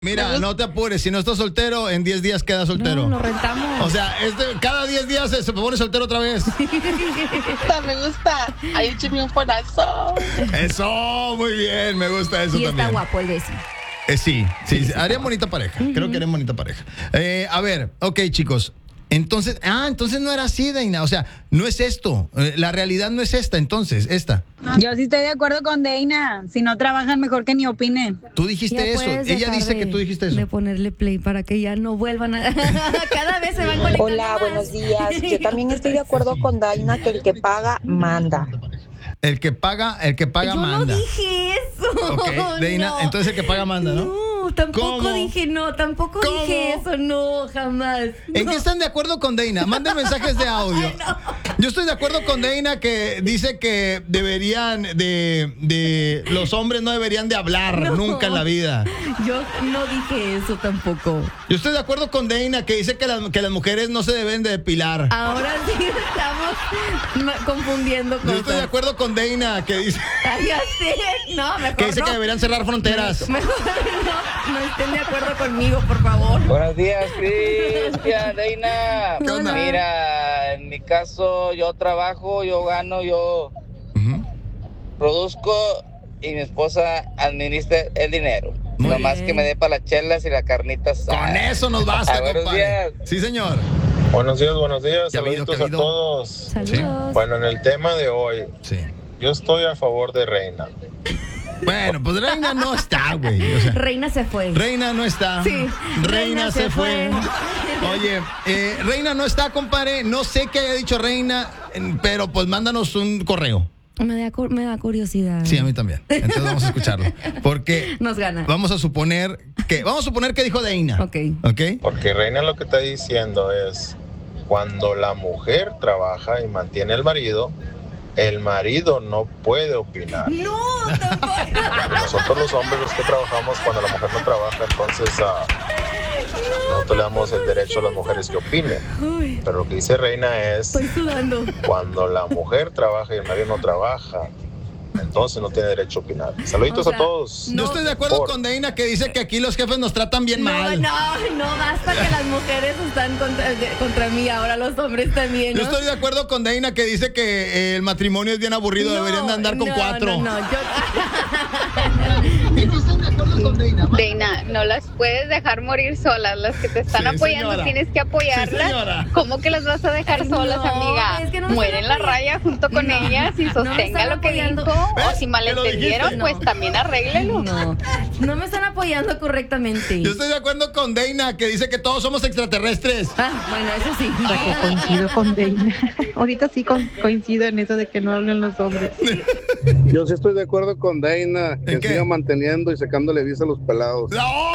Mira, no te apures, si no estás soltero, en 10 días quedas soltero. No, lo rentamos. O sea, cada 10 días se pone soltero otra vez. Me gusta. Ahí échame un ponazo. Eso, muy bien, me gusta eso y también. está guapo el Bessie. Sí, harían bonita pareja. Creo que harían bonita pareja. A ver, ok, chicos. Entonces no era así, Deina. O sea, no es esto. La realidad no es esta, entonces, esta. Yo sí estoy de acuerdo con Deina. Si no trabajan, mejor que ni opinen. Tú dijiste eso. Ella dice que tú dijiste eso. De ponerle play para que ya no vuelvan a... Cada vez se van conectando. Hola, buenos días. Yo también estoy de acuerdo con Daina que el que paga, manda. El que paga Yo manda. no dije eso. Ok, Deina, no. entonces el que paga manda, ¿no? No, tampoco ¿Cómo? dije ¿Cómo? eso, no, jamás. ¿En No. qué están de acuerdo con Deina? Manden mensajes de audio. Ay, no. Yo estoy de acuerdo con Deina que dice que deberían de los hombres no deberían de hablar No. nunca en la vida. Yo no dije eso tampoco. Yo estoy de acuerdo con Deina que dice que las mujeres no se deben de depilar. Ahora sí estamos confundiendo cosas. Yo estoy de acuerdo con Deina que dice Ay, ya sé. No, mejor que dice no. que deberían cerrar fronteras. Mejor no estén de acuerdo conmigo, por favor. Buenos días, Cristian, Deina. ¿Qué onda? Mira, en mi caso, yo trabajo, yo gano, yo produzco y mi esposa administra el dinero. Muy Nomás bien. que me dé para las chelas y la carnita asada. Con eso nos basta, Buenos compadre. días. Sí, señor. Buenos días, ¿Qué ha habido, saluditos qué ha a habido? todos. Saludos. Bueno, en el tema de hoy, Sí. yo estoy a favor de Reina. Bueno, pues Reina no está, güey. O sea, Reina se fue. Reina no está. Sí. Reina se fue. Oye, Reina no está, compadre. No sé qué haya dicho Reina, pero pues mándanos un correo. Me da curiosidad. Sí, a mí también. Entonces vamos a escucharlo. Porque Nos gana. vamos a suponer que dijo Deina. Ok. ¿Ok? Porque Reina lo que está diciendo es, cuando la mujer trabaja y mantiene al marido, el marido no puede opinar. No, tampoco. Nosotros los hombres los que trabajamos, cuando la mujer no trabaja, entonces nosotros le damos el derecho a las mujeres que opinen. Uy, Pero lo que dice Reina es, estoy sudando. cuando la mujer trabaja y el marido no trabaja, entonces no tiene derecho a opinar. Saluditos O sea, a todos. no. Yo estoy de acuerdo Por- con Deina que dice que aquí los jefes nos tratan bien mal. No, basta que las mujeres están contra mí, ahora los hombres también, ¿no? Yo estoy de acuerdo con Deina que dice que el matrimonio es bien aburrido, deberían de andar con 4. No, yo... Deina, no las puedes dejar morir solas. Las que te están Sí, apoyando señora. tienes que Sí, apoyarlas. señora. ¿Cómo que las vas a dejar solas, No, amiga? es que no me Muere están en la apoyando. raya junto con No, ellas y no me sostenga están lo que apoyando. dijo. ¿Ves? O si Que lo malentendieron, dijiste. pues también arréglenlo. No me están apoyando correctamente. Yo estoy de acuerdo con Deina que dice que todos somos extraterrestres. Bueno, eso sí. Coincido con Deina. Ahorita sí coincido en eso de que no hablen los hombres. Yo sí estoy de acuerdo con Deina, que ¿En qué? siga manteniendo y sacándole visa a los pelados. ¡No!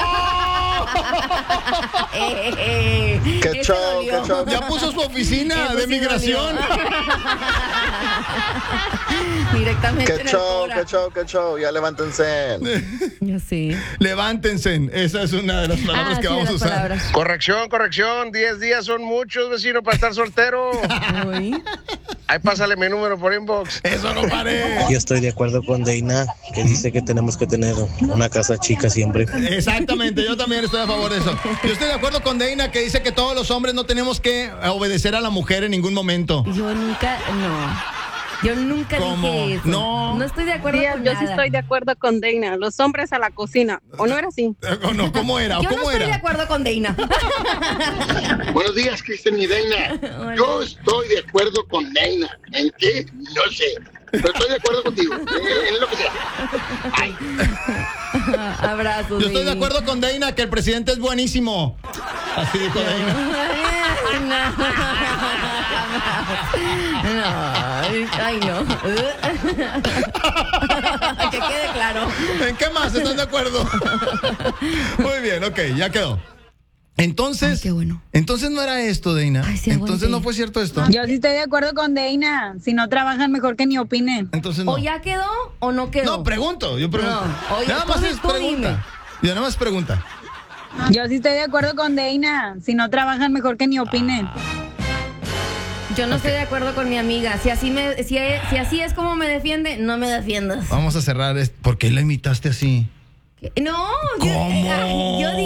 ¡Qué Ese show, dolió. qué show! Ya puso su oficina Eso de sí migración. Directamente ¡Qué en el show, Cora. qué show, qué show! Ya levántense. Ya sé. Levántense. Esa es una de las palabras que sí, vamos a las usar. palabras. Corrección, 10 días son muchos, vecino, para estar soltero. Uy. Ahí pásale mi número por inbox. Eso no paré. Yo estoy de acuerdo con Deina, que dice que tenemos que tener una casa chica siempre. Exactamente, yo también estoy a favor de eso. Yo estoy de acuerdo con Deina que dice que todos los hombres no tenemos que obedecer a la mujer en ningún momento. Yo nunca ¿Cómo? dije eso. No. Estoy de acuerdo con Yo nada. sí estoy de acuerdo con Deina. Los hombres a la cocina. ¿O no era así? No, ¿cómo era? Yo no ¿Cómo estoy de era? acuerdo con Deina. Buenos días, Cristian y Deina. Yo estoy de acuerdo con Deina. ¿En qué? No sé. Pero estoy de acuerdo contigo. En lo que sea. Ay. Abrazos. Yo estoy de acuerdo con Deina que el presidente es buenísimo. Así dijo Deina. Ay, no. Que quede claro. ¿En qué más están de acuerdo? Muy bien, ok, ya quedó. Entonces, Ay, qué bueno. Entonces no era esto, Deina. Ay, sí, Entonces aguanté. no fue cierto esto. Yo sí estoy de acuerdo con Deina. Si no trabajan, mejor que ni opinen. Entonces no. ¿O ya quedó o no quedó? No, pregunto, yo pregunto. No, oye, nada más tú es dime. pregunta. Ya nada más pregunta. Yo sí estoy de acuerdo con Deina. Si no trabajan, mejor que ni opinen. Yo no estoy de acuerdo con mi amiga. Si así así es como me defiende, no me defiendas. Vamos a cerrar. ¿Por qué la imitaste así? No, ¿Cómo? yo